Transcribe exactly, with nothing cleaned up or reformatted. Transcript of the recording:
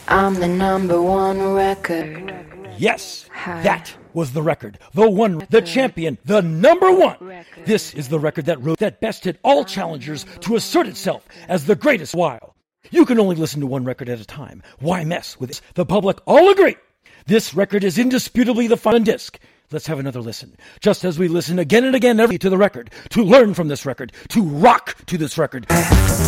I'm the number one record. Yes, that was the record. The one, the champion, the number one. This is the record that wrote that bested all challengers to assert itself as the greatest while. You can only listen to one record at a time. Why mess with this? The public all agree. This record is indisputably the final disc. Let's have another listen. Just as we listen again and again every to the record, to learn from this record, to rock to this record.